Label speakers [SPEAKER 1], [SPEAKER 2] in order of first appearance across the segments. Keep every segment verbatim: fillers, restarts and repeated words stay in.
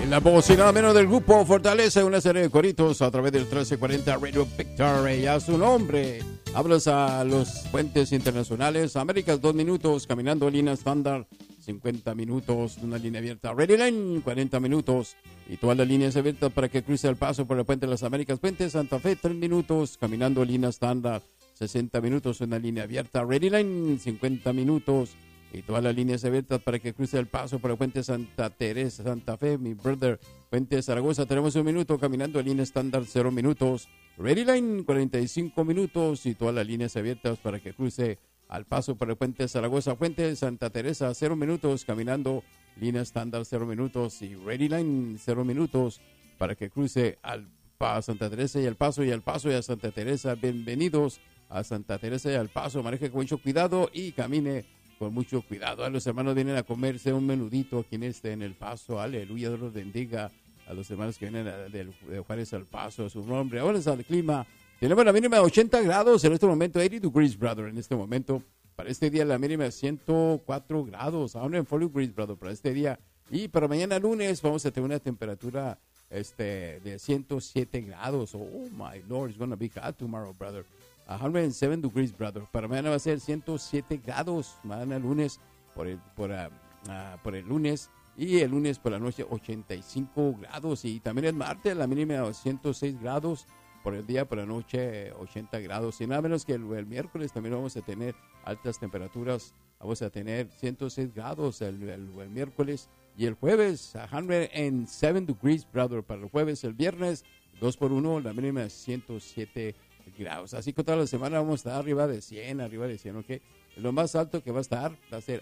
[SPEAKER 1] La voz y nada menos del grupo Fortaleza, una serie de coritos a través del trece cuarenta Radio Victory. A su nombre, hablas a los puentes internacionales. Américas, dos minutos, caminando línea estándar, cincuenta minutos, una línea abierta. Ready Line, cuarenta minutos. Y todas las líneas abiertas para que cruce el paso por el puente de las Américas. Puente Santa Fe, tres minutos, caminando línea estándar, sesenta minutos, una línea abierta. Ready Line, cincuenta minutos. Y todas las líneas abiertas para que cruce el paso por el puente Santa Teresa, Santa Fe, mi brother, puente Zaragoza, tenemos un minuto, caminando línea estándar, cero minutos, Ready Line, cuarenta y cinco minutos, y todas las líneas abiertas para que cruce al paso por el puente Zaragoza, puente Santa Teresa, cero minutos, caminando línea estándar, cero minutos, y Ready Line, cero minutos, para que cruce al a Santa Teresa y al paso, y al paso y a Santa Teresa. Bienvenidos a Santa Teresa y al paso, maneje con mucho cuidado y camine con mucho cuidado. A los hermanos vienen a comerse un menudito aquí en este, en el paso. Aleluya, Dios los bendiga. A los hermanos que vienen a, de, de Juárez al paso, a su nombre. Ahora es el clima. Tenemos la mínima de ochenta grados en este momento, ochenta degrees, brother, en este momento. Para este día la mínima es ciento cuatro grados, ciento cuatro degrees, brother, para este día. Y para mañana lunes vamos a tener una temperatura este, de ciento siete grados. Oh, my Lord, it's going to be hot tomorrow, brother. ciento siete degrees, brother. Para mañana va a ser ciento siete grados. Mañana lunes, por el, por, uh, uh, por el lunes. Y el lunes por la noche, ochenta y cinco grados. Y también el martes, la mínima ciento seis grados. Por el día, por la noche, ochenta grados. Y nada menos que el, el miércoles también vamos a tener altas temperaturas. Vamos a tener ciento seis grados el, el, el miércoles. Y el jueves, ciento siete degrees, brother. Para el jueves, el viernes, dos por uno, la mínima es ciento siete grados. Así que toda la semana vamos a estar arriba de cien, arriba de cien, ¿ok? Lo más alto que va a estar va a ser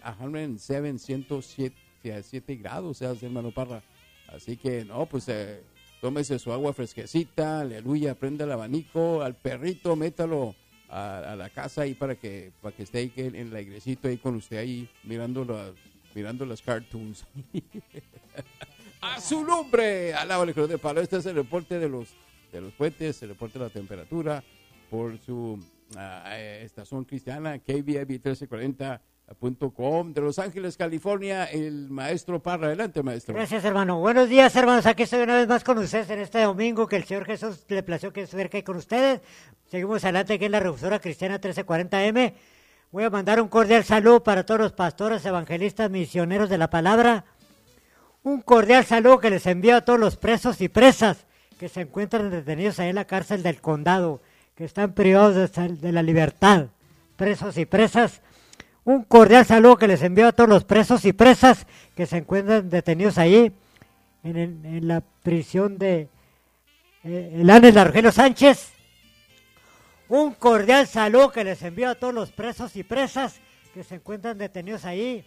[SPEAKER 1] ciento siete, ciento siete grados, o sea, hermano Parra. Así que, no, pues, eh, tómese su agua fresquecita, aleluya, prenda el abanico, al perrito, métalo a, a la casa ahí para que, para que esté ahí en, en la iglesita ahí con usted ahí, mirando, la, mirando las cartoons. A su nombre, alaba el Cruz de Palo. Este es el reporte de los de los puentes, el reporte de la temperatura por su uh, estación cristiana K B I B trece cuarenta punto com de Los Ángeles, California. El maestro Parra, adelante, maestro.
[SPEAKER 2] Gracias, hermano. Buenos días, hermanos. Aquí estoy una vez más con ustedes en este domingo que el Señor Jesús le plació que estuviera aquí con ustedes. Seguimos adelante aquí en la Refusora Cristiana trece cuarenta eme. Voy a mandar un cordial saludo para todos los pastores, evangelistas, misioneros de la palabra. Un cordial saludo que les envío a todos los presos y presas que se encuentran detenidos ahí en la cárcel del condado, que están privados de, de la libertad, presos y presas. Un cordial saludo que les envío a todos los presos y presas que se encuentran detenidos ahí en, en, en la prisión de eh, el Ángel Argelio Sánchez. Un cordial saludo que les envío a todos los presos y presas que se encuentran detenidos ahí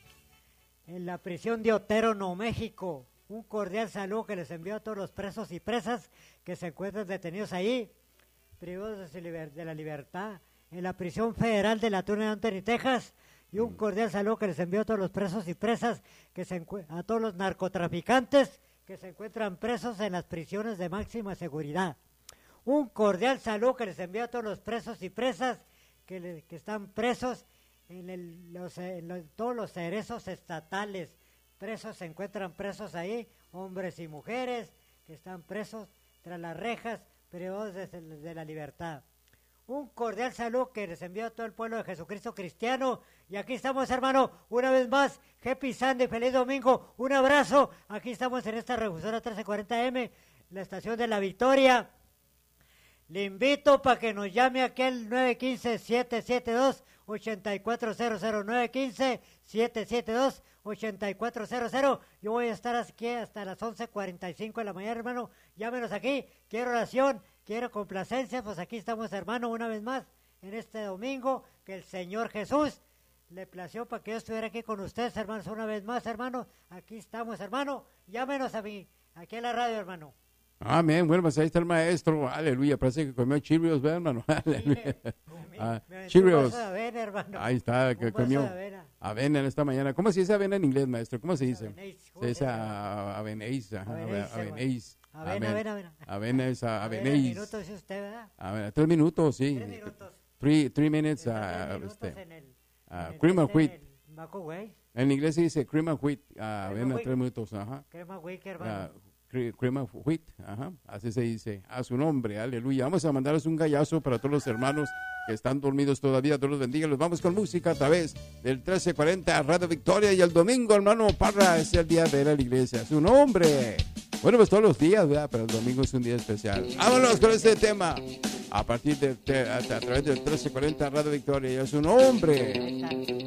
[SPEAKER 2] en la prisión de Otero, Nuevo México. Un cordial saludo que les envío a todos los presos y presas que se encuentran detenidos ahí, privados de, su liber- de la libertad, en la prisión federal de la Tuna de Anthony, Texas. Y un cordial saludo que les envío a todos los presos y presas, que se encu- a todos los narcotraficantes que se encuentran presos en las prisiones de máxima seguridad. Un cordial saludo que les envío a todos los presos y presas que, le- que están presos en, el, los, en los, todos los cerezos estatales. Presos se encuentran presos ahí, hombres y mujeres que están presos tras las rejas, privados de, de la libertad. Un cordial saludo que les envío a todo el pueblo de Jesucristo cristiano. Y aquí estamos, hermano, una vez más. Happy Sunday, feliz domingo. Un abrazo. Aquí estamos en esta Refusora trece cuarenta eme, la estación de la Victoria. Le invito para que nos llame aquí al nueve uno cinco, siete siete dos, ocho cuatro cero cero, nueve uno cinco, siete siete dos, ocho cuatro cero cero. Yo voy a estar aquí hasta las once cuarenta y cinco de la mañana, hermano. Llámenos aquí. Quiero oración, quiero complacencia. Pues aquí estamos, hermano, una vez más en este domingo que el Señor Jesús le plació para que yo estuviera aquí con ustedes, hermanos, una vez más, hermano. Aquí estamos, hermano. Llámenos a mí, aquí a la radio, hermano.
[SPEAKER 1] Amén. Bueno, pues ahí está el maestro. Aleluya. Parece que comió Cheerios, ¿verdad, hermano? Aleluya. Ah, Cheerios.
[SPEAKER 2] Avena, hermano.
[SPEAKER 1] Ahí está, que
[SPEAKER 2] Un
[SPEAKER 1] comió
[SPEAKER 2] vaso de avena.
[SPEAKER 1] avena en esta mañana. ¿Cómo se dice avena en inglés, maestro? ¿Cómo se dice?
[SPEAKER 2] Avenéis, ¿cómo
[SPEAKER 1] Se
[SPEAKER 2] se
[SPEAKER 1] dice
[SPEAKER 2] llama?
[SPEAKER 1] avenéis. Ajá,
[SPEAKER 2] Avenéis,
[SPEAKER 1] avenéis.
[SPEAKER 2] Avena,
[SPEAKER 1] Amen.
[SPEAKER 2] avena, avena.
[SPEAKER 1] Avena es
[SPEAKER 2] Avena,
[SPEAKER 1] avenéis.
[SPEAKER 2] minutos, dice usted, ¿verdad?
[SPEAKER 1] Avena, tres minutos, sí.
[SPEAKER 2] Tres minutos.
[SPEAKER 1] Three, three minutes.
[SPEAKER 2] Está
[SPEAKER 1] Uh,
[SPEAKER 2] tres minutos
[SPEAKER 1] este,
[SPEAKER 2] en el,
[SPEAKER 1] uh,
[SPEAKER 2] en el
[SPEAKER 1] cream or
[SPEAKER 2] este,
[SPEAKER 1] wheat.
[SPEAKER 2] en el Mako Way.
[SPEAKER 1] En inglés se dice cream and wheat. Ah, ven a
[SPEAKER 2] wheat.
[SPEAKER 1] tres minutos, ajá.
[SPEAKER 2] Crema Wiki, hermano.
[SPEAKER 1] Ah, cre- cream and wheat, ajá. Así se dice. A su nombre, aleluya. Vamos a mandarles un gallazo para todos los hermanos que están dormidos todavía. Dios los bendiga. Los vamos con música a través del trece cuarenta Radio Victoria. Y el domingo, hermano Parra, es el día de ir a la iglesia. A su nombre. Bueno, pues todos los días, ¿verdad? Pero el domingo es un día especial. Vámonos con este tema. A partir de, a, a través del trece cuarenta Radio Victoria. Y a su nombre.